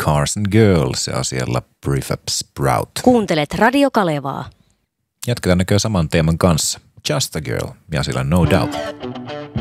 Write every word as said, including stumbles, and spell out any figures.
Cars and Girls ja asialla Prefab Sprout. Kuuntelet Radio Kalevaa. Jatketaan näköjään saman teeman kanssa. Just a Girl ja asialla No Doubt.